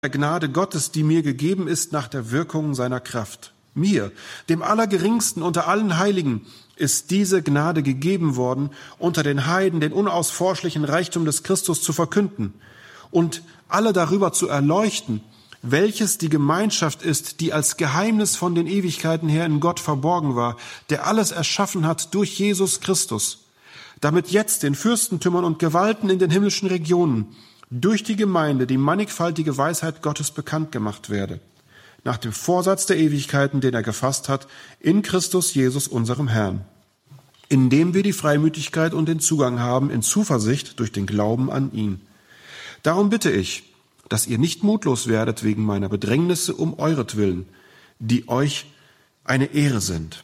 der Gnade Gottes, die mir gegeben ist nach der Wirkung seiner Kraft. Mir, dem Allergeringsten unter allen Heiligen, ist diese Gnade gegeben worden, unter den Heiden den unausforschlichen Reichtum des Christus zu verkünden und alle darüber zu erleuchten, welches die Gemeinschaft ist, die als Geheimnis von den Ewigkeiten her in Gott verborgen war, der alles erschaffen hat durch Jesus Christus, damit jetzt den Fürstentümern und Gewalten in den himmlischen Regionen durch die Gemeinde die mannigfaltige Weisheit Gottes bekannt gemacht werde, nach dem Vorsatz der Ewigkeiten, den er gefasst hat, in Christus Jesus, unserem Herrn, indem wir die Freimütigkeit und den Zugang haben in Zuversicht durch den Glauben an ihn. Darum bitte ich, dass ihr nicht mutlos werdet wegen meiner Bedrängnisse um euretwillen, die euch eine Ehre sind.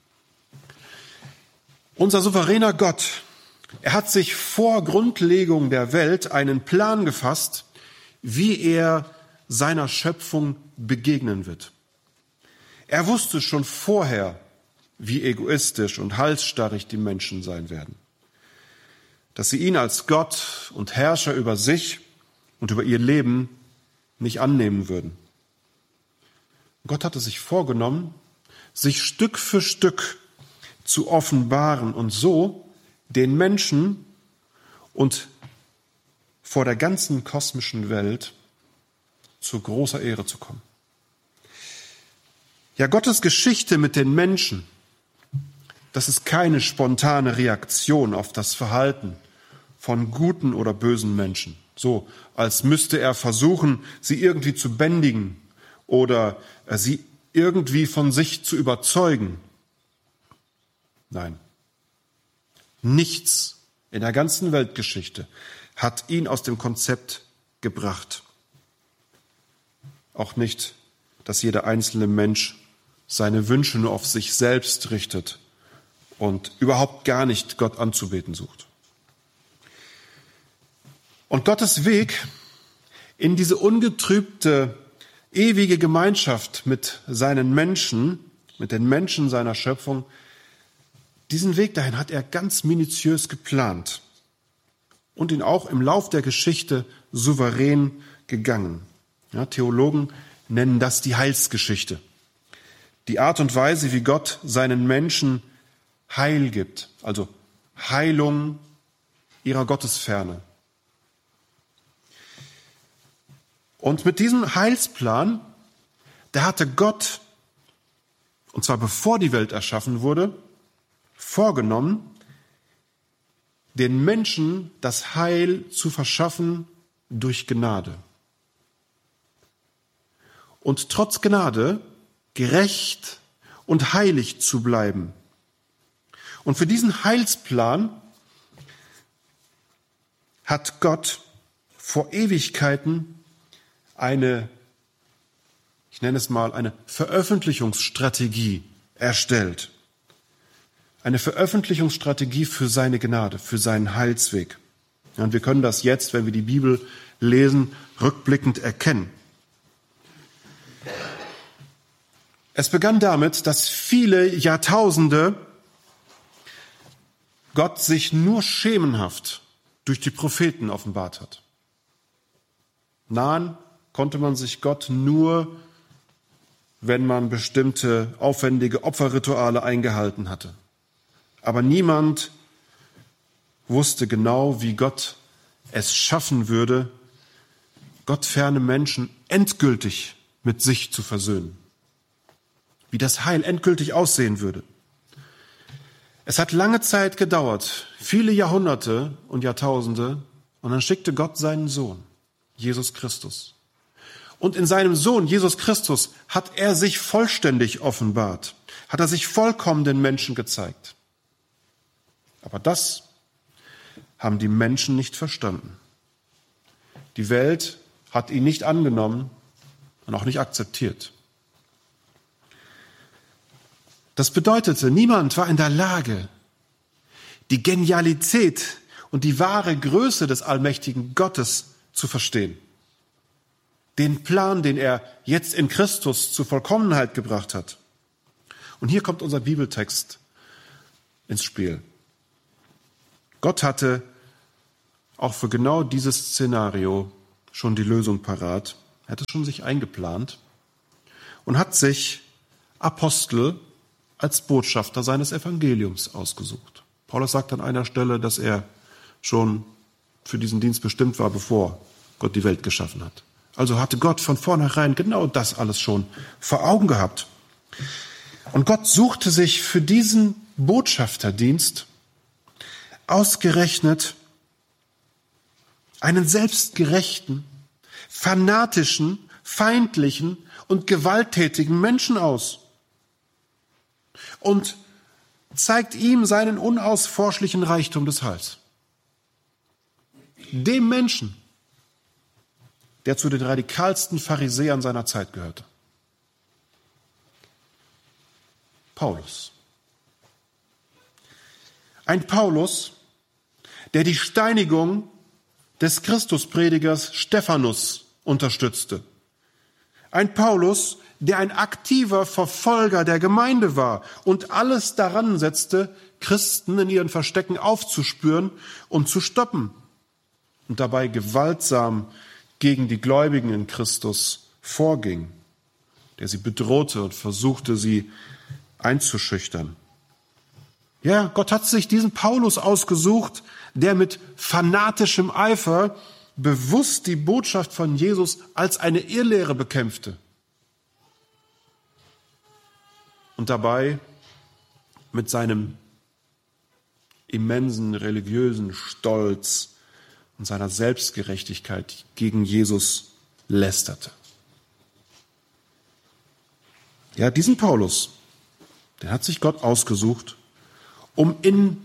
Unser souveräner Gott, er hat sich vor Grundlegung der Welt einen Plan gefasst, wie er seiner Schöpfung begegnen wird. Er wusste schon vorher, wie egoistisch und halsstarrig die Menschen sein werden. Dass sie ihn als Gott und Herrscher über sich und über ihr Leben nicht annehmen würden. Gott hatte sich vorgenommen, sich Stück für Stück zu offenbaren und so den Menschen und vor der ganzen kosmischen Welt zu großer Ehre zu kommen. Ja, Gottes Geschichte mit den Menschen, das ist keine spontane Reaktion auf das Verhalten von guten oder bösen Menschen. So, als müsste er versuchen, sie irgendwie zu bändigen oder sie irgendwie von sich zu überzeugen. Nein. Nichts in der ganzen Weltgeschichte hat ihn aus dem Konzept gebracht. Auch nicht, dass jeder einzelne Mensch seine Wünsche nur auf sich selbst richtet und überhaupt gar nicht Gott anzubeten sucht. Und Gottes Weg in diese ungetrübte, ewige Gemeinschaft mit seinen Menschen, mit den Menschen seiner Schöpfung, diesen Weg dahin hat er ganz minutiös geplant und ihn auch im Lauf der Geschichte souverän gegangen. Ja, Theologen nennen das die Heilsgeschichte. Die Art und Weise, wie Gott seinen Menschen Heil gibt, also Heilung ihrer Gottesferne. Und mit diesem Heilsplan, da hatte Gott, und zwar bevor die Welt erschaffen wurde, vorgenommen, den Menschen das Heil zu verschaffen durch Gnade. Und trotz Gnade gerecht und heilig zu bleiben. Und für diesen Heilsplan hat Gott vor Ewigkeiten eine, ich nenne es mal, eine Veröffentlichungsstrategie erstellt. Eine Veröffentlichungsstrategie für seine Gnade, für seinen Heilsweg. Ja, und wir können das jetzt, wenn wir die Bibel lesen, rückblickend erkennen. Es begann damit, dass viele Jahrtausende Gott sich nur schemenhaft durch die Propheten offenbart hat. Nahen konnte man sich Gott nur, wenn man bestimmte aufwendige Opferrituale eingehalten hatte. Aber niemand wusste genau, wie Gott es schaffen würde, gottferne Menschen endgültig mit sich zu versöhnen. Wie das Heil endgültig aussehen würde. Es hat lange Zeit gedauert, viele Jahrhunderte und Jahrtausende, und dann schickte Gott seinen Sohn, Jesus Christus. Und in seinem Sohn, Jesus Christus, hat er sich vollständig offenbart, hat er sich vollkommen den Menschen gezeigt. Aber das haben die Menschen nicht verstanden. Die Welt hat ihn nicht angenommen und auch nicht akzeptiert. Das bedeutete, niemand war in der Lage, die Genialität und die wahre Größe des allmächtigen Gottes zu verstehen. Den Plan, den er jetzt in Christus zur Vollkommenheit gebracht hat. Und hier kommt unser Bibeltext ins Spiel. Gott hatte auch für genau dieses Szenario schon die Lösung parat. Er hat es schon sich eingeplant und hat sich Apostel als Botschafter seines Evangeliums ausgesucht. Paulus sagt an einer Stelle, dass er schon für diesen Dienst bestimmt war, bevor Gott die Welt geschaffen hat. Also hatte Gott von vornherein genau das alles schon vor Augen gehabt. Und Gott suchte sich für diesen Botschafterdienst ausgerechnet einen selbstgerechten, fanatischen, feindlichen und gewalttätigen Menschen aus und zeigt ihm seinen unausforschlichen Reichtum des Heils. Dem Menschen, der zu den radikalsten Pharisäern seiner Zeit gehörte. Paulus. Ein Paulus, der die Steinigung des Christuspredigers Stephanus unterstützte. Ein Paulus, der ein aktiver Verfolger der Gemeinde war und alles daran setzte, Christen in ihren Verstecken aufzuspüren und zu stoppen und dabei gewaltsam gegen die Gläubigen in Christus vorging, der sie bedrohte und versuchte, sie einzuschüchtern. Ja, Gott hat sich diesen Paulus ausgesucht, der mit fanatischem Eifer bewusst die Botschaft von Jesus als eine Irrlehre bekämpfte und dabei mit seinem immensen religiösen Stolz und seiner Selbstgerechtigkeit gegen Jesus lästerte. Ja, diesen Paulus, den hat sich Gott ausgesucht, um ihn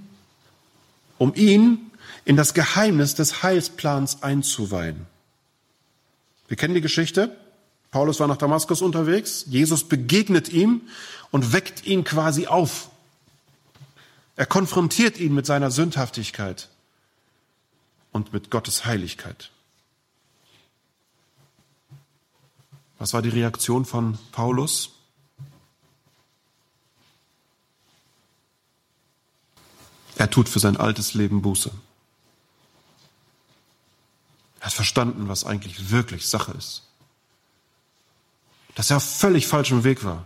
in das Geheimnis des Heilsplans einzuweihen. Wir kennen die Geschichte. Paulus war nach Damaskus unterwegs. Jesus begegnet ihm und weckt ihn quasi auf. Er konfrontiert ihn mit seiner Sündhaftigkeit und mit Gottes Heiligkeit. Was war die Reaktion von Paulus? Er tut für sein altes Leben Buße. Er hat verstanden, was eigentlich wirklich Sache ist. Dass er auf völlig falschem Weg war.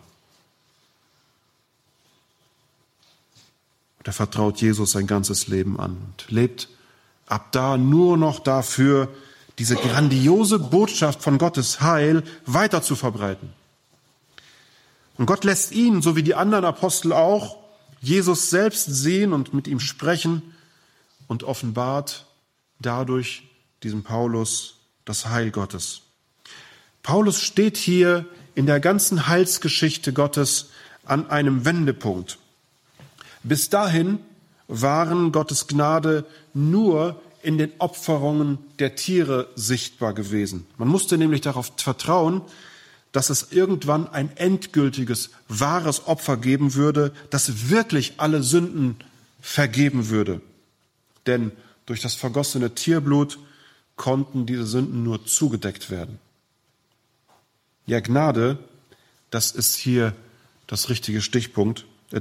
Und er vertraut Jesus sein ganzes Leben an und lebt ab da nur noch dafür, diese grandiose Botschaft von Gottes Heil weiter zu verbreiten. Und Gott lässt ihn, so wie die anderen Apostel auch, Jesus selbst sehen und mit ihm sprechen und offenbart dadurch diesem Paulus das Heil Gottes. Paulus steht hier in der ganzen Heilsgeschichte Gottes an einem Wendepunkt. Bis dahin waren Gottes Gnade nur in den Opferungen der Tiere sichtbar gewesen. Man musste nämlich darauf vertrauen, dass es irgendwann ein endgültiges, wahres Opfer geben würde, das wirklich alle Sünden vergeben würde. Denn durch das vergossene Tierblut konnten diese Sünden nur zugedeckt werden. Ja, Gnade, das ist hier der richtige Stichpunkt.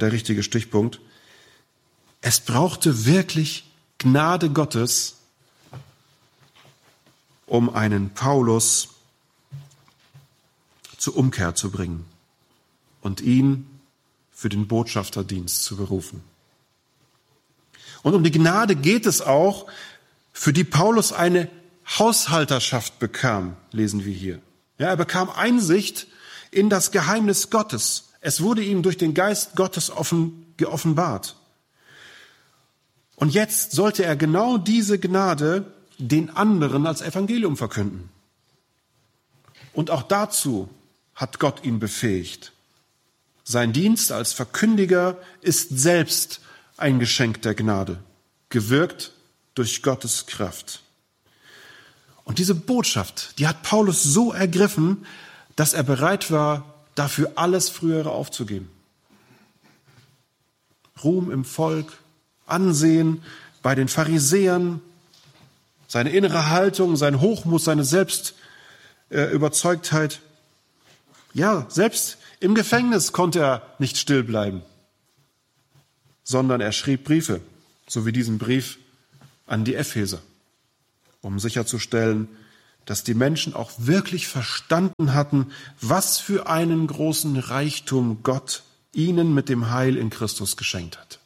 Es brauchte wirklich Gnade Gottes, um einen Paulus zur Umkehr zu bringen und ihn für den Botschafterdienst zu berufen. Und um die Gnade geht es auch, für die Paulus eine Haushalterschaft bekam, lesen wir hier. Ja, er bekam Einsicht in das Geheimnis Gottes. Es wurde ihm durch den Geist Gottes geoffenbart. Und jetzt sollte er genau diese Gnade den anderen als Evangelium verkünden. Und auch dazu hat Gott ihn befähigt. Sein Dienst als Verkündiger ist selbst ein Geschenk der Gnade, gewirkt durch Gottes Kraft. Und diese Botschaft, die hat Paulus so ergriffen, dass er bereit war, dafür alles Frühere aufzugeben. Ruhm im Volk, Ansehen bei den Pharisäern, seine innere Haltung, sein Hochmut, seine Selbstüberzeugtheit. Ja, selbst im Gefängnis konnte er nicht still bleiben, sondern er schrieb Briefe, so wie diesen Brief an die Epheser, um sicherzustellen, dass die Menschen auch wirklich verstanden hatten, was für einen großen Reichtum Gott ihnen mit dem Heil in Christus geschenkt hat.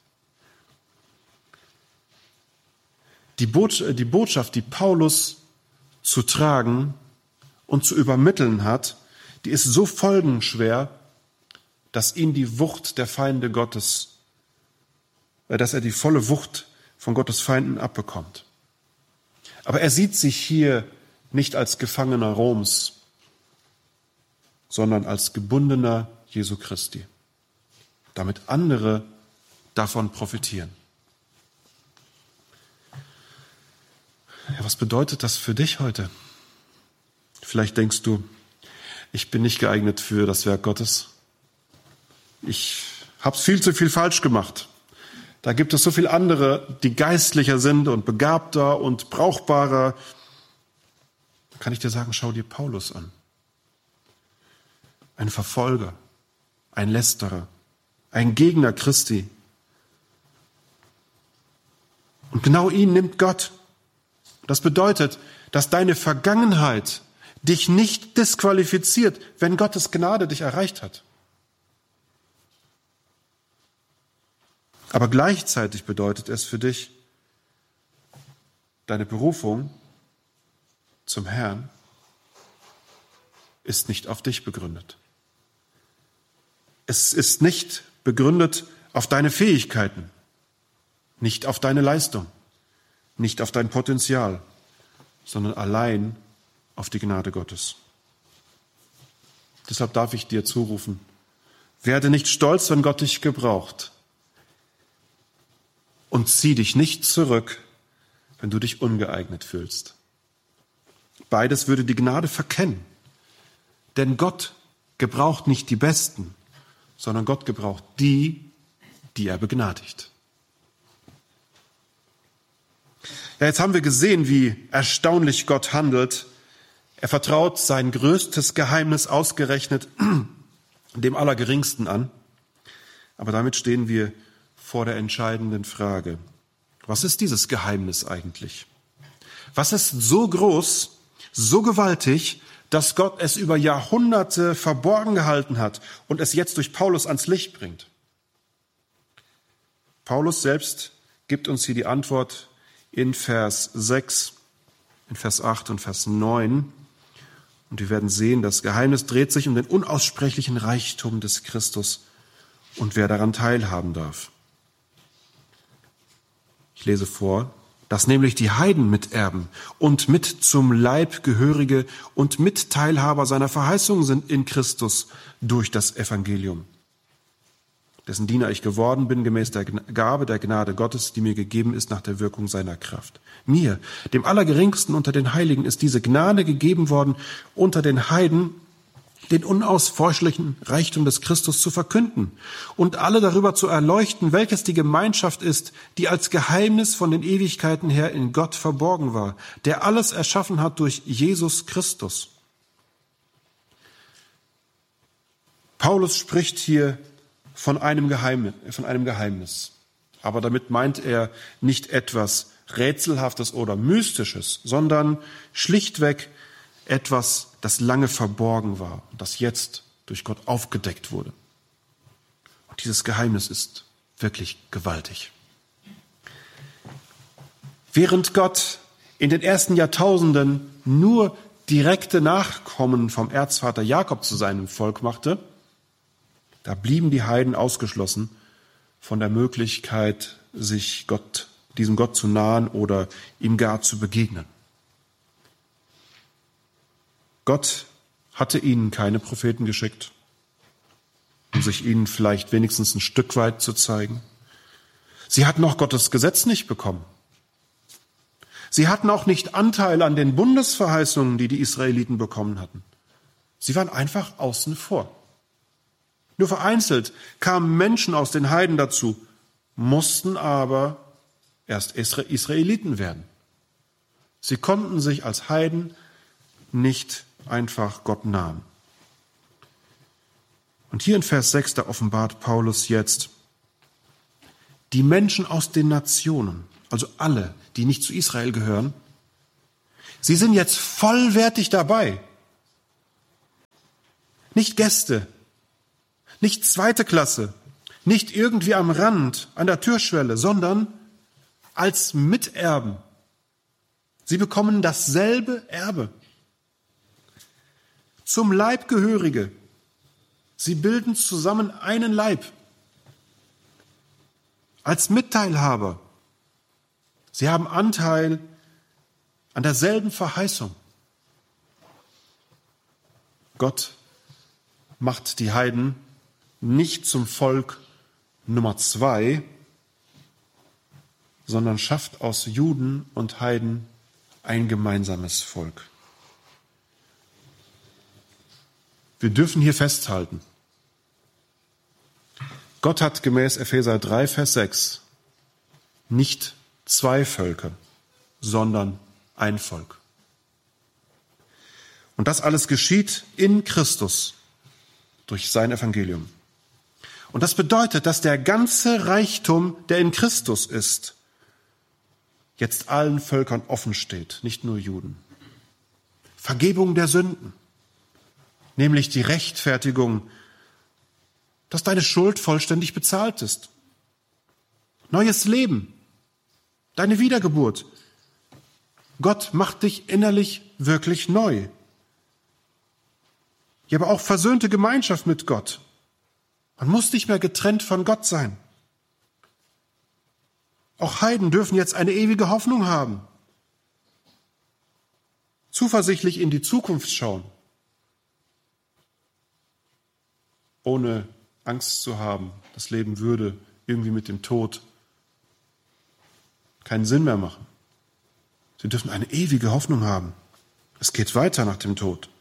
Die Botschaft, die Paulus zu tragen und zu übermitteln hat, die ist so folgenschwer, dass ihn die Wucht der Feinde Gottes, dass er die volle Wucht von Gottes Feinden abbekommt. Aber er sieht sich hier nicht als Gefangener Roms, sondern als Gebundener Jesu Christi, damit andere davon profitieren. Ja, was bedeutet das für dich heute? Vielleicht denkst du, ich bin nicht geeignet für das Werk Gottes. Ich habe viel zu viel falsch gemacht. Da gibt es so viele andere, die geistlicher sind und begabter und brauchbarer. Da kann ich dir sagen, schau dir Paulus an. Ein Verfolger, ein Lästerer, ein Gegner Christi. Und genau ihn nimmt Gott. Das bedeutet, dass deine Vergangenheit dich nicht disqualifiziert, wenn Gottes Gnade dich erreicht hat. Aber gleichzeitig bedeutet es für dich, deine Berufung zum Herrn ist nicht auf dich begründet. Es ist nicht begründet auf deine Fähigkeiten, nicht auf deine Leistung, nicht auf dein Potenzial, sondern allein auf die Gnade Gottes. Deshalb darf ich dir zurufen, werde nicht stolz, wenn Gott dich gebraucht. Und zieh dich nicht zurück, wenn du dich ungeeignet fühlst. Beides würde die Gnade verkennen. Denn Gott gebraucht nicht die Besten, sondern Gott gebraucht die, die er begnadigt. Ja, jetzt haben wir gesehen, wie erstaunlich Gott handelt. Er vertraut sein größtes Geheimnis ausgerechnet dem Allergeringsten an. Aber damit stehen wir vor der entscheidenden Frage. Was ist dieses Geheimnis eigentlich? Was ist so groß, so gewaltig, dass Gott es über Jahrhunderte verborgen gehalten hat und es jetzt durch Paulus ans Licht bringt? Paulus selbst gibt uns hier die Antwort in Vers 6, in Vers 8 und Vers 9. Und wir werden sehen, das Geheimnis dreht sich um den unaussprechlichen Reichtum des Christus und wer daran teilhaben darf. Ich lese vor, dass nämlich die Heiden miterben und mit zum Leib gehörige und Mitteilhaber seiner Verheißungen sind in Christus durch das Evangelium, dessen Diener ich geworden bin, gemäß der Gabe der Gnade Gottes, die mir gegeben ist nach der Wirkung seiner Kraft. Mir, dem Allergeringsten unter den Heiligen, ist diese Gnade gegeben worden, unter den Heiden den unausforschlichen Reichtum des Christus zu verkünden und alle darüber zu erleuchten, welches die Gemeinschaft ist, die als Geheimnis von den Ewigkeiten her in Gott verborgen war, der alles erschaffen hat durch Jesus Christus. Paulus spricht hier von einem Geheimnis. Aber damit meint er nicht etwas Rätselhaftes oder Mystisches, sondern schlichtweg etwas, das lange verborgen war und das jetzt durch Gott aufgedeckt wurde. Und dieses Geheimnis ist wirklich gewaltig. Während Gott in den ersten Jahrtausenden nur direkte Nachkommen vom Erzvater Jakob zu seinem Volk machte, da blieben die Heiden ausgeschlossen von der Möglichkeit, sich diesem Gott zu nahen oder ihm gar zu begegnen. Gott hatte ihnen keine Propheten geschickt, um sich ihnen vielleicht wenigstens ein Stück weit zu zeigen. Sie hatten auch Gottes Gesetz nicht bekommen. Sie hatten auch nicht Anteil an den Bundesverheißungen, die die Israeliten bekommen hatten. Sie waren einfach außen vor. Nur vereinzelt kamen Menschen aus den Heiden dazu, mussten aber erst Israeliten werden. Sie konnten sich als Heiden nicht einfach Gott nahen. Und hier in Vers 6, da offenbart Paulus jetzt, die Menschen aus den Nationen, also alle, die nicht zu Israel gehören, Sie sind jetzt vollwertig dabei. Nicht Gäste, nicht zweite Klasse, nicht irgendwie am Rand, an der Türschwelle, sondern als Miterben. Sie bekommen dasselbe Erbe. Zum Leib Gehörige. Sie bilden zusammen einen Leib. Als Mitteilhaber. Sie haben Anteil an derselben Verheißung. Gott macht die Heiden nicht zum Volk Nummer 2, sondern schafft aus Juden und Heiden ein gemeinsames Volk. Wir dürfen hier festhalten, Gott hat gemäß Epheser 3, Vers 6 nicht 2 Völker, sondern ein Volk. Und das alles geschieht in Christus durch sein Evangelium. Und das bedeutet, dass der ganze Reichtum, der in Christus ist, jetzt allen Völkern offen steht, nicht nur Juden. Vergebung der Sünden, nämlich die Rechtfertigung, dass deine Schuld vollständig bezahlt ist. Neues Leben, deine Wiedergeburt. Gott macht dich innerlich wirklich neu. Ja, aber auch versöhnte Gemeinschaft mit Gott. Man muss nicht mehr getrennt von Gott sein. Auch Heiden dürfen jetzt eine ewige Hoffnung haben. Zuversichtlich in die Zukunft schauen. Ohne Angst zu haben, das Leben würde irgendwie mit dem Tod keinen Sinn mehr machen. Sie dürfen eine ewige Hoffnung haben. Es geht weiter nach dem Tod.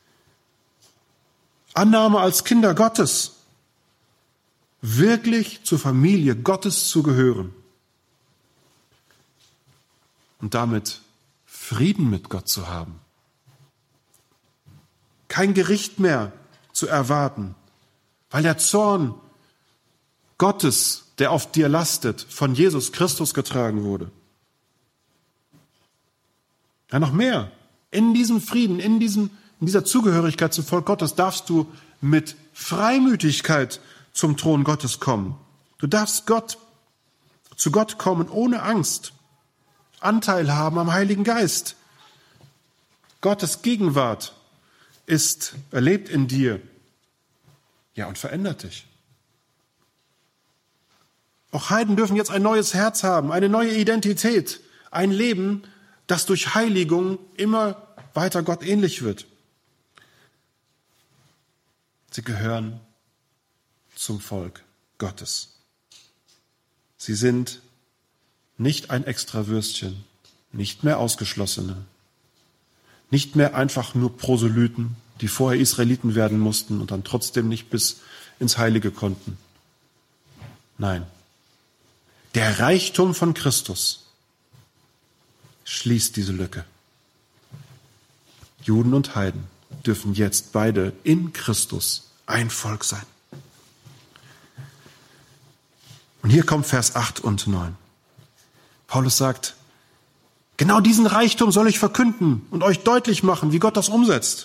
Annahme als Kinder Gottes, wirklich zur Familie Gottes zu gehören und damit Frieden mit Gott zu haben. Kein Gericht mehr zu erwarten, weil der Zorn Gottes, der auf dir lastet, von Jesus Christus getragen wurde. Ja, noch mehr. In diesem Frieden, in dieser Zugehörigkeit zum Volk Gottes darfst du mit Freimütigkeit zum Thron Gottes kommen. Du darfst zu Gott kommen ohne Angst, Anteil haben am Heiligen Geist. Gottes Gegenwart erlebt in dir, ja, und verändert dich. Auch Heiden dürfen jetzt ein neues Herz haben, eine neue Identität, ein Leben, das durch Heiligung immer weiter Gott ähnlich wird. Sie gehören zum Volk Gottes. Sie sind nicht ein Extrawürstchen, nicht mehr Ausgeschlossene, nicht mehr einfach nur Proselyten, die vorher Israeliten werden mussten und dann trotzdem nicht bis ins Heilige konnten. Nein, der Reichtum von Christus schließt diese Lücke. Juden und Heiden dürfen jetzt beide in Christus ein Volk sein. Und hier kommt Vers 8 und 9. Paulus sagt, genau diesen Reichtum soll ich verkünden und euch deutlich machen, wie Gott das umsetzt.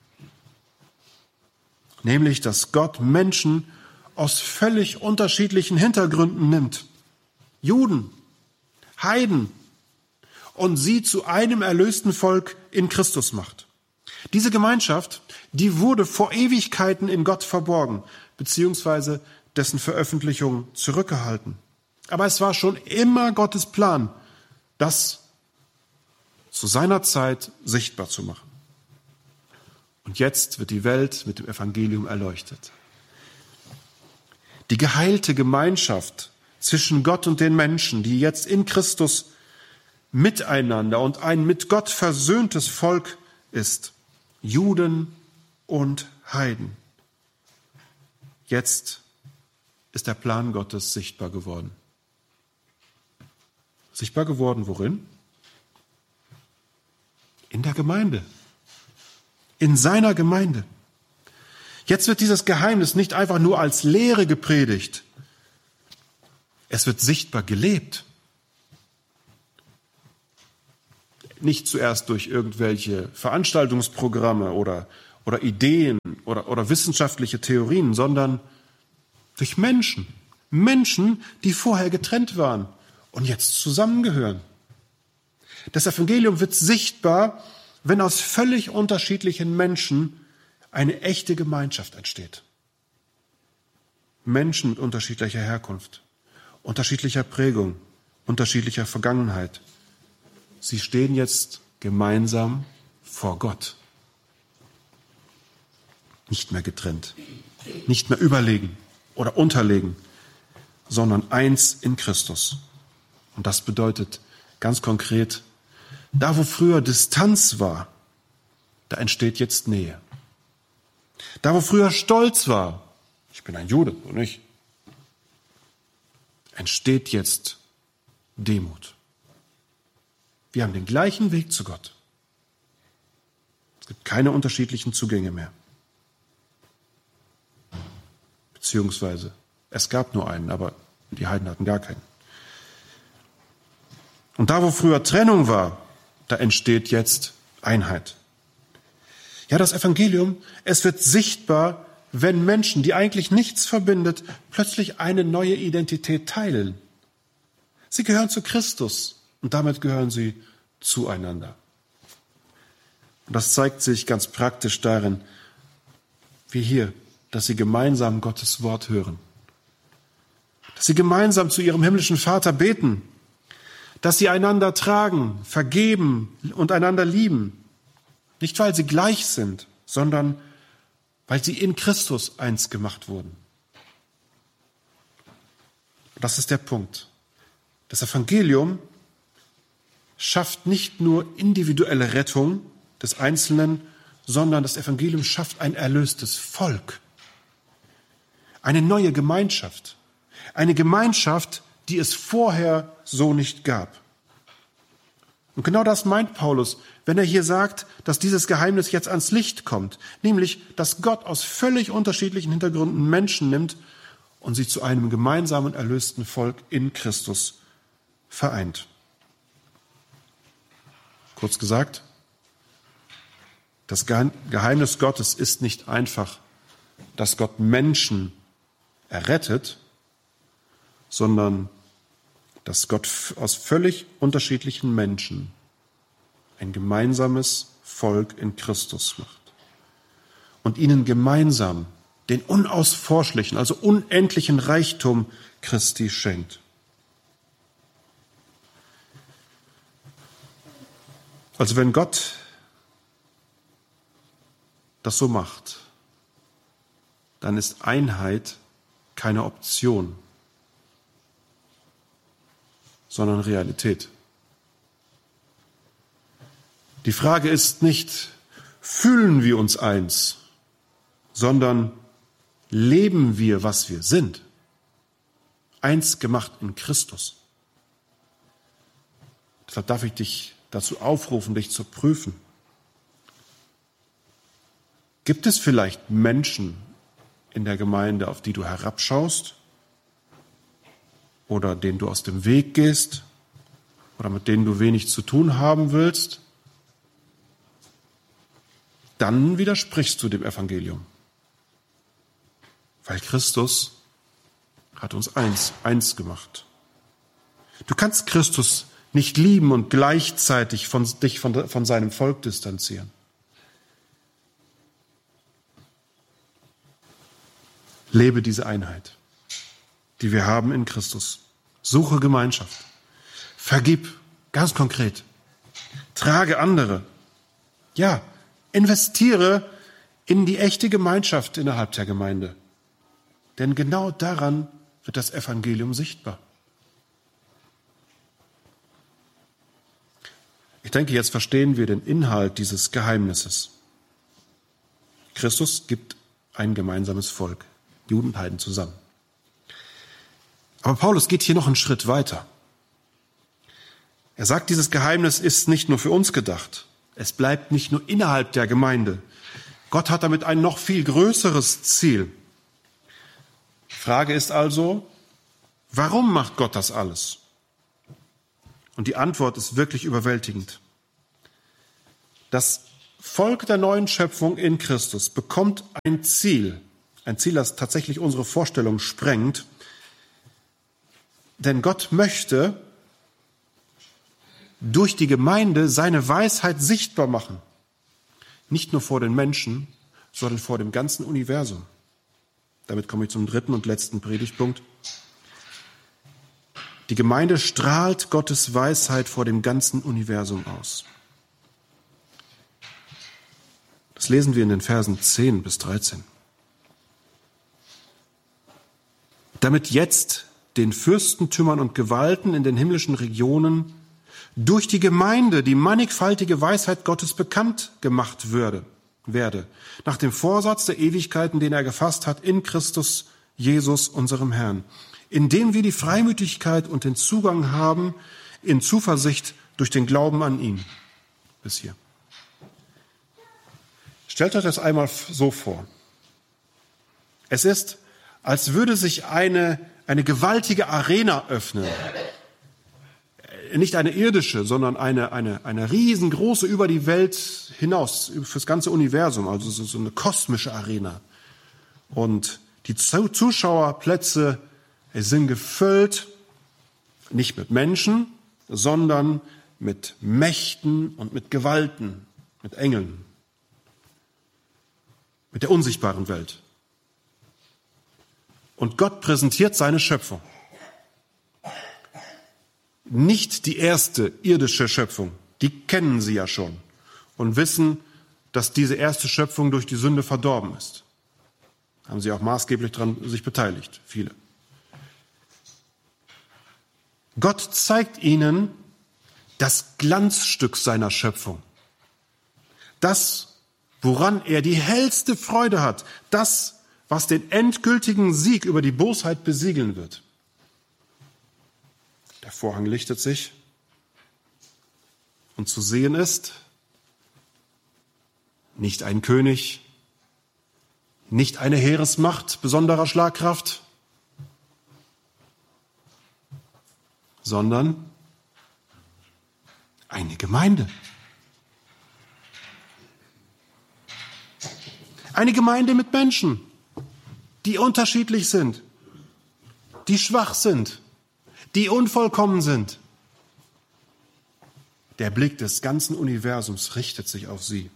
Nämlich, dass Gott Menschen aus völlig unterschiedlichen Hintergründen nimmt. Juden, Heiden, und sie zu einem erlösten Volk in Christus macht. Diese Gemeinschaft, die wurde vor Ewigkeiten in Gott verborgen, beziehungsweise dessen Veröffentlichung zurückgehalten. Aber es war schon immer Gottes Plan, das zu seiner Zeit sichtbar zu machen. Und jetzt wird die Welt mit dem Evangelium erleuchtet. Die geheilte Gemeinschaft zwischen Gott und den Menschen, die jetzt in Christus miteinander und ein mit Gott versöhntes Volk ist, Juden und Heiden. Jetzt ist der Plan Gottes sichtbar geworden. Sichtbar geworden worin? In der Gemeinde. In seiner Gemeinde. Jetzt wird dieses Geheimnis nicht einfach nur als Lehre gepredigt. Es wird sichtbar gelebt. nicht zuerst durch irgendwelche Veranstaltungsprogramme oder Ideen oder wissenschaftliche Theorien, sondern durch Menschen. Menschen, die vorher getrennt waren und jetzt zusammengehören. Das Evangelium wird sichtbar, wenn aus völlig unterschiedlichen Menschen eine echte Gemeinschaft entsteht. Menschen mit unterschiedlicher Herkunft, unterschiedlicher Prägung, unterschiedlicher Vergangenheit. Sie stehen jetzt gemeinsam vor Gott. Nicht mehr getrennt, nicht mehr überlegen oder unterlegen, sondern eins in Christus. Und das bedeutet ganz konkret, da wo früher Distanz war, da entsteht jetzt Nähe. Da wo früher Stolz war, ich bin ein Jude und ich, entsteht jetzt Demut. Wir haben den gleichen Weg zu Gott. Es gibt keine unterschiedlichen Zugänge mehr. Beziehungsweise, es gab nur einen, aber die Heiden hatten gar keinen. Und da, wo früher Trennung war, da entsteht jetzt Einheit. Ja, das Evangelium, es wird sichtbar, wenn Menschen, die eigentlich nichts verbindet, plötzlich eine neue Identität teilen. Sie gehören zu Christus und damit gehören sie zueinander. Und das zeigt sich ganz praktisch darin, wie hier, dass sie gemeinsam Gottes Wort hören. Dass sie gemeinsam zu ihrem himmlischen Vater beten. Dass sie einander tragen, vergeben und einander lieben. Nicht, weil sie gleich sind, sondern weil sie in Christus eins gemacht wurden. Das ist der Punkt. Das Evangelium schafft nicht nur individuelle Rettung des Einzelnen, sondern das Evangelium schafft ein erlöstes Volk. Eine neue Gemeinschaft. Eine Gemeinschaft, die es vorher so nicht gab. Und genau das meint Paulus, wenn er hier sagt, dass dieses Geheimnis jetzt ans Licht kommt. Nämlich, dass Gott aus völlig unterschiedlichen Hintergründen Menschen nimmt und sie zu einem gemeinsamen erlösten Volk in Christus vereint. Kurz gesagt, das Geheimnis Gottes ist nicht einfach, dass Gott Menschen errettet, sondern dass Gott aus völlig unterschiedlichen Menschen ein gemeinsames Volk in Christus macht und ihnen gemeinsam den unausforschlichen, also unendlichen Reichtum Christi schenkt. Also wenn Gott das so macht, dann ist Einheit keine Option, sondern Realität. Die Frage ist nicht, fühlen wir uns eins, sondern leben wir, was wir sind. Eins gemacht in Christus. Deshalb darf ich dich dazu aufrufen, dich zu prüfen. Gibt es vielleicht Menschen in der Gemeinde, auf die du herabschaust? Oder denen du aus dem Weg gehst? Oder mit denen du wenig zu tun haben willst? Dann widersprichst du dem Evangelium. Weil Christus hat uns eins gemacht. Du kannst Christus nicht lieben und gleichzeitig dich von seinem Volk distanzieren. Lebe diese Einheit, die wir haben in Christus. Suche Gemeinschaft. Vergib, ganz konkret. Trage andere. Ja, investiere in die echte Gemeinschaft innerhalb der Gemeinde. Denn genau daran wird das Evangelium sichtbar. Ich denke, jetzt verstehen wir den Inhalt dieses Geheimnisses. Christus gibt ein gemeinsames Volk, Juden und Heiden zusammen. Aber Paulus geht hier noch einen Schritt weiter. Er sagt, dieses Geheimnis ist nicht nur für uns gedacht. Es bleibt nicht nur innerhalb der Gemeinde. Gott hat damit ein noch viel größeres Ziel. Die Frage ist also, warum macht Gott das alles? Und die Antwort ist wirklich überwältigend. Das Volk der neuen Schöpfung in Christus bekommt ein Ziel, das tatsächlich unsere Vorstellung sprengt. Denn Gott möchte durch die Gemeinde seine Weisheit sichtbar machen. Nicht nur vor den Menschen, sondern vor dem ganzen Universum. Damit komme ich zum dritten und letzten Predigtpunkt. Die Gemeinde strahlt Gottes Weisheit vor dem ganzen Universum aus. Das lesen wir in den Versen 10 bis 13. Damit jetzt den Fürstentümern und Gewalten in den himmlischen Regionen durch die Gemeinde die mannigfaltige Weisheit Gottes bekannt gemacht werde, nach dem Vorsatz der Ewigkeiten, den er gefasst hat in Christus Jesus, unserem Herrn, indem wir die Freimütigkeit und den Zugang haben in Zuversicht durch den Glauben an ihn. Bis hier. Stellt euch das einmal so vor. Es ist, als würde sich eine gewaltige Arena öffnen. Nicht eine irdische, sondern eine riesengroße über die Welt hinaus, fürs ganze Universum, also so eine kosmische Arena. Und die Zuschauerplätze sind gefüllt, nicht mit Menschen, sondern mit Mächten und mit Gewalten, mit Engeln, mit der unsichtbaren Welt. Und Gott präsentiert seine Schöpfung. Nicht die erste irdische Schöpfung, die kennen sie ja schon und wissen, dass diese erste Schöpfung durch die Sünde verdorben ist. Haben sie auch maßgeblich daran sich beteiligt, viele. Gott zeigt ihnen das Glanzstück seiner Schöpfung. Das, woran er die hellste Freude hat. Das, was den endgültigen Sieg über die Bosheit besiegeln wird. Der Vorhang lichtet sich und zu sehen ist nicht ein König, nicht eine Heeresmacht besonderer Schlagkraft, sondern eine Gemeinde. Eine Gemeinde mit Menschen, die unterschiedlich sind, die schwach sind, die unvollkommen sind. Der Blick des ganzen Universums richtet sich auf sie.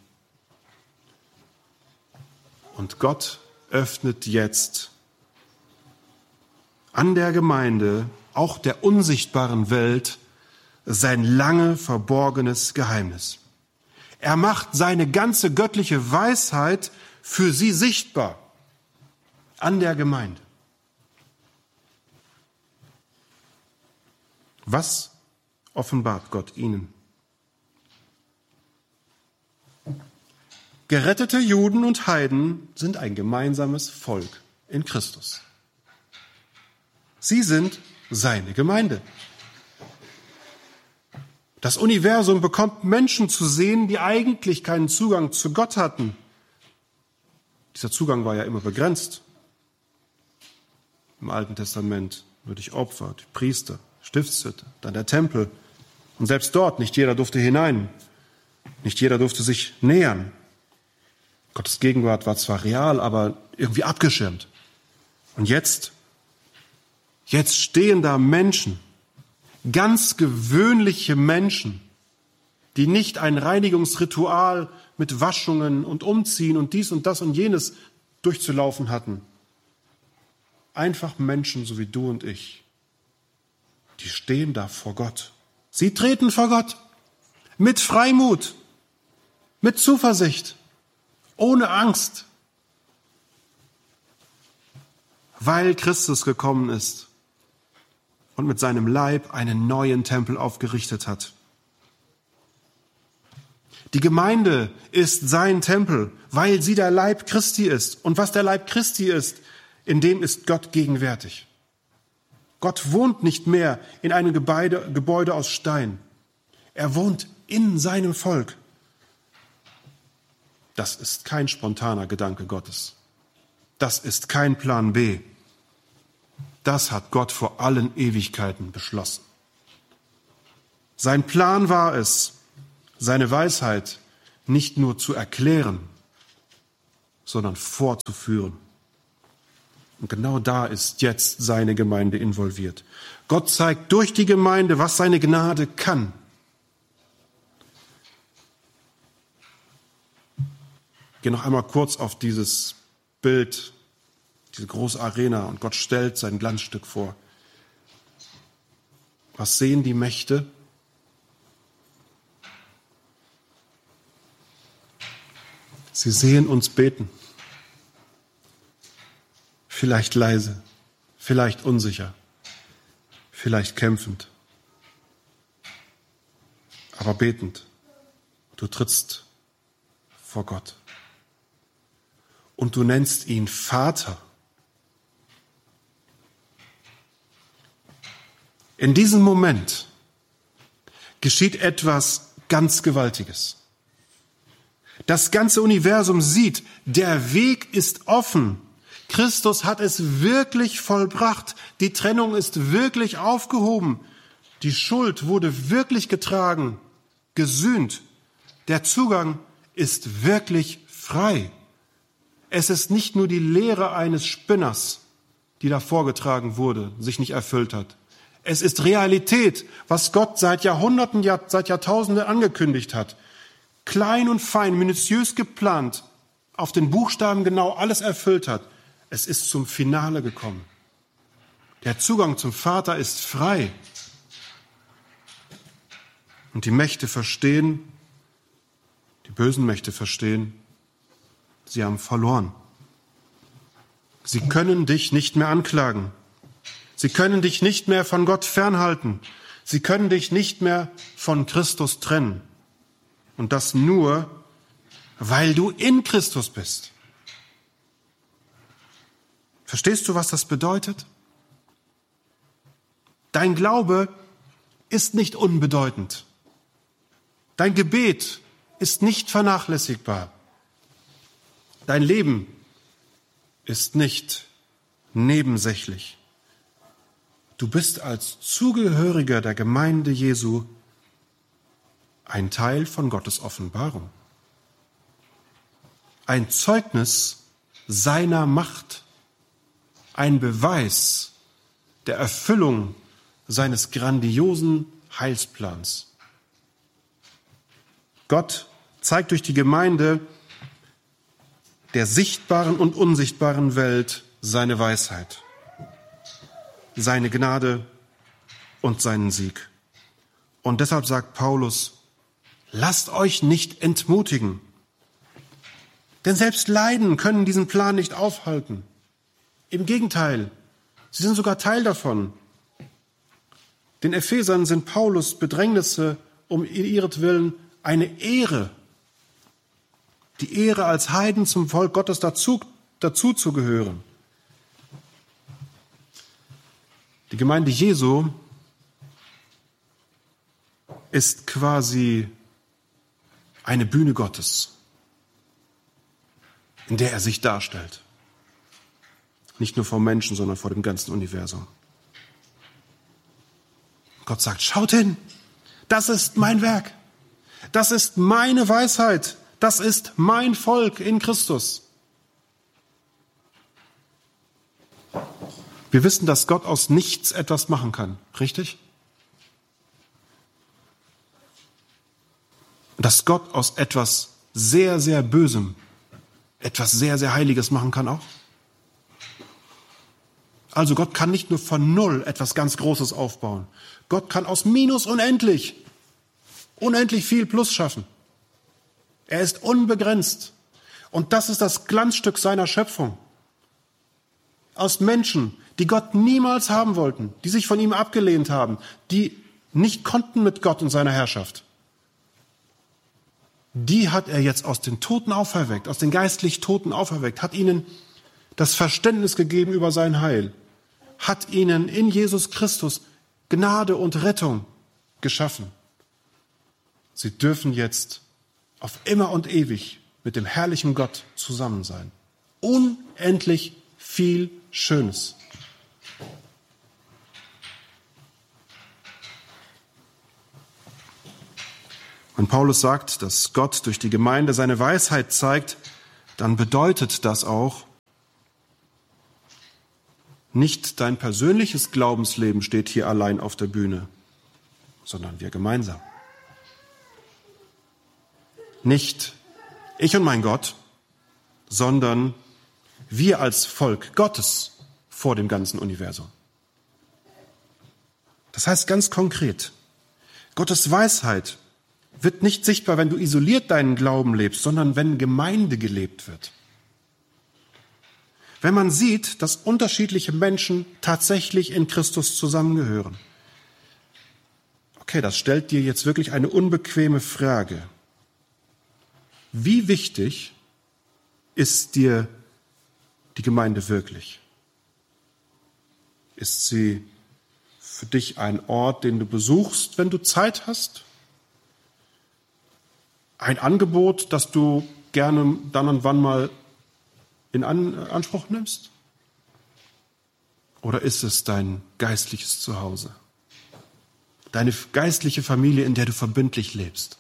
Und Gott öffnet jetzt an der Gemeinde, auch der unsichtbaren Welt, sein lange verborgenes Geheimnis. Er macht seine ganze göttliche Weisheit für sie sichtbar an der Gemeinde. Was offenbart Gott ihnen? Gerettete Juden und Heiden sind ein gemeinsames Volk in Christus. Sie sind seine Gemeinde. Das Universum bekommt Menschen zu sehen, die eigentlich keinen Zugang zu Gott hatten. Dieser Zugang war ja immer begrenzt. Im Alten Testament nur durch Opfer, die Priester, Stiftshütte, dann der Tempel. Und selbst dort, nicht jeder durfte hinein. Nicht jeder durfte sich nähern. Gottes Gegenwart war zwar real, aber irgendwie abgeschirmt. Und jetzt stehen da Menschen, ganz gewöhnliche Menschen, die nicht ein Reinigungsritual mit Waschungen und Umziehen und dies und das und jenes durchzulaufen hatten. Einfach Menschen, so wie du und ich, die stehen da vor Gott. Sie treten vor Gott mit Freimut, mit Zuversicht, ohne Angst, weil Christus gekommen ist und mit seinem Leib einen neuen Tempel aufgerichtet hat. Die Gemeinde ist sein Tempel, weil sie der Leib Christi ist. Und was der Leib Christi ist, in dem ist Gott gegenwärtig. Gott wohnt nicht mehr in einem Gebäude aus Stein. Er wohnt in seinem Volk. Das ist kein spontaner Gedanke Gottes. Das ist kein Plan B. Das hat Gott vor allen Ewigkeiten beschlossen. Sein Plan war es, seine Weisheit nicht nur zu erklären, sondern fortzuführen. Und genau da ist jetzt seine Gemeinde involviert. Gott zeigt durch die Gemeinde, was seine Gnade kann. Ich gehe noch einmal kurz auf dieses Bild, diese große Arena, und Gott stellt sein Glanzstück vor. Was sehen die Mächte? Sie sehen uns beten. Vielleicht leise, vielleicht unsicher, vielleicht kämpfend, aber betend. Du trittst vor Gott und du nennst ihn Vater. In diesem Moment geschieht etwas ganz Gewaltiges. Das ganze Universum sieht, der Weg ist offen. Christus hat es wirklich vollbracht. Die Trennung ist wirklich aufgehoben. Die Schuld wurde wirklich getragen, gesühnt. Der Zugang ist wirklich frei. Es ist nicht nur die Lehre eines Spinners, die da vorgetragen wurde, sich nicht erfüllt hat. Es ist Realität, was Gott seit Jahrhunderten, seit Jahrtausenden angekündigt hat. Klein und fein, minutiös geplant, auf den Buchstaben genau alles erfüllt hat. Es ist zum Finale gekommen. Der Zugang zum Vater ist frei. Und die Mächte verstehen, die bösen Mächte verstehen, sie haben verloren. Sie können dich nicht mehr anklagen. Sie können dich nicht mehr von Gott fernhalten. Sie können dich nicht mehr von Christus trennen. Und das nur, weil du in Christus bist. Verstehst du, was das bedeutet? Dein Glaube ist nicht unbedeutend. Dein Gebet ist nicht vernachlässigbar. Dein Leben ist nicht nebensächlich. Du bist als Zugehöriger der Gemeinde Jesu ein Teil von Gottes Offenbarung. Ein Zeugnis seiner Macht. Ein Beweis der Erfüllung seines grandiosen Heilsplans. Gott zeigt durch die Gemeinde der sichtbaren und unsichtbaren Welt seine Weisheit, seine Gnade und seinen Sieg. Und deshalb sagt Paulus, lasst euch nicht entmutigen, denn selbst Leiden können diesen Plan nicht aufhalten. Im Gegenteil, sie sind sogar Teil davon. Den Ephesern sind Paulus' Bedrängnisse um ihretwillen eine Ehre. Die Ehre, als Heiden zum Volk Gottes dazu zu gehören. Die Gemeinde Jesu ist quasi eine Bühne Gottes, in der er sich darstellt. Nicht nur vor Menschen, sondern vor dem ganzen Universum. Gott sagt, schaut hin, das ist mein Werk. Das ist meine Weisheit. Das ist mein Volk in Christus. Wir wissen, dass Gott aus nichts etwas machen kann, richtig? Dass Gott aus etwas sehr, sehr Bösem etwas sehr, sehr Heiliges machen kann auch. Also Gott kann nicht nur von Null etwas ganz Großes aufbauen. Gott kann aus Minus unendlich viel Plus schaffen. Er ist unbegrenzt. Und das ist das Glanzstück seiner Schöpfung. Aus Menschen, die Gott niemals haben wollten, die sich von ihm abgelehnt haben, die nicht konnten mit Gott und seiner Herrschaft. Die hat er jetzt aus den Toten auferweckt, aus den geistlich Toten auferweckt, hat ihnen das Verständnis gegeben über sein Heil, hat ihnen in Jesus Christus Gnade und Rettung geschaffen. Sie dürfen jetzt auf immer und ewig mit dem herrlichen Gott zusammen sein. Unendlich viel Schönes. Wenn Paulus sagt, dass Gott durch die Gemeinde seine Weisheit zeigt, dann bedeutet das auch, nicht dein persönliches Glaubensleben steht hier allein auf der Bühne, sondern wir gemeinsam. Nicht ich und mein Gott, sondern wir als Volk Gottes vor dem ganzen Universum. Das heißt ganz konkret, Gottes Weisheit wird nicht sichtbar, wenn du isoliert deinen Glauben lebst, sondern wenn Gemeinde gelebt wird. Wenn man sieht, dass unterschiedliche Menschen tatsächlich in Christus zusammengehören. Okay, das stellt dir jetzt wirklich eine unbequeme Frage. Wie wichtig ist dir die Gemeinde wirklich? Ist sie für dich ein Ort, den du besuchst, wenn du Zeit hast? Ein Angebot, das du gerne dann und wann mal in Anspruch nimmst? Oder ist es dein geistliches Zuhause? Deine geistliche Familie, in der du verbindlich lebst?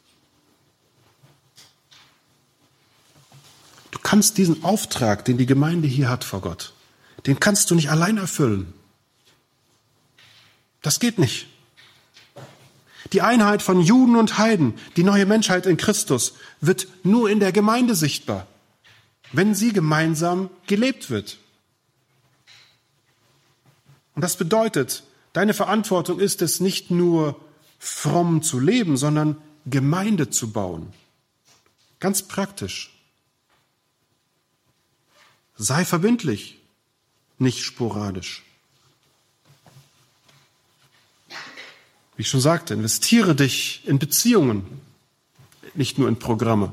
Du kannst diesen Auftrag, den die Gemeinde hier hat vor Gott, den kannst du nicht allein erfüllen. Das geht nicht. Die Einheit von Juden und Heiden, die neue Menschheit in Christus, wird nur in der Gemeinde sichtbar, wenn sie gemeinsam gelebt wird. Und das bedeutet, deine Verantwortung ist es, nicht nur fromm zu leben, sondern Gemeinde zu bauen. Ganz praktisch. Sei verbindlich, nicht sporadisch. Wie ich schon sagte, investiere dich in Beziehungen, nicht nur in Programme.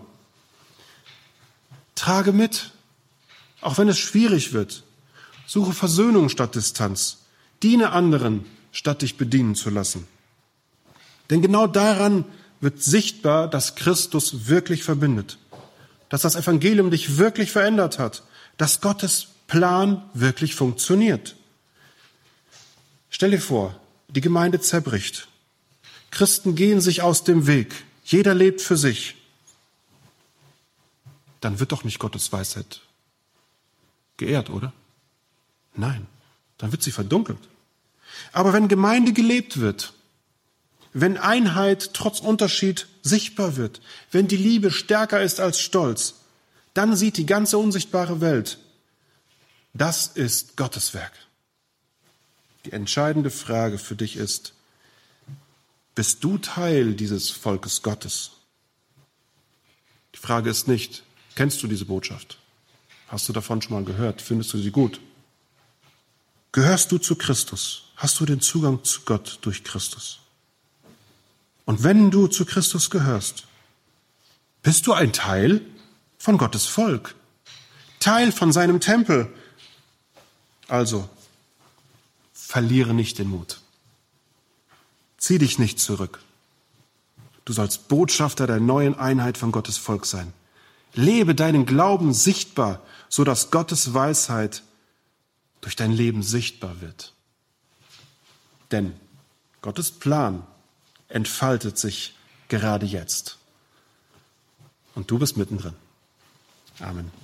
Trage mit, auch wenn es schwierig wird. Suche Versöhnung statt Distanz. Diene anderen, statt dich bedienen zu lassen. Denn genau daran wird sichtbar, dass Christus wirklich verbindet. Dass das Evangelium dich wirklich verändert hat. Dass Gottes Plan wirklich funktioniert. Stell dir vor, die Gemeinde zerbricht. Christen gehen sich aus dem Weg. Jeder lebt für sich. Dann wird doch nicht Gottes Weisheit geehrt, oder? Nein, dann wird sie verdunkelt. Aber wenn Gemeinde gelebt wird, wenn Einheit trotz Unterschied sichtbar wird, wenn die Liebe stärker ist als Stolz, dann sieht die ganze unsichtbare Welt, das ist Gottes Werk. Die entscheidende Frage für dich ist, bist du Teil dieses Volkes Gottes? Die Frage ist nicht, kennst du diese Botschaft? Hast du davon schon mal gehört? Findest du sie gut? Gehörst du zu Christus? Hast du den Zugang zu Gott durch Christus? Und wenn du zu Christus gehörst, bist du ein Teil von Gottes Volk, Teil von seinem Tempel. Also, verliere nicht den Mut. Zieh dich nicht zurück. Du sollst Botschafter der neuen Einheit von Gottes Volk sein. Lebe deinen Glauben sichtbar, sodass Gottes Weisheit durch dein Leben sichtbar wird. Denn Gottes Plan entfaltet sich gerade jetzt. Und du bist mittendrin. Amen.